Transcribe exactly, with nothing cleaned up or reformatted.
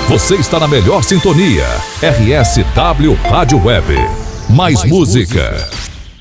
Você está na melhor sintonia. R S W Rádio Web. Mais música.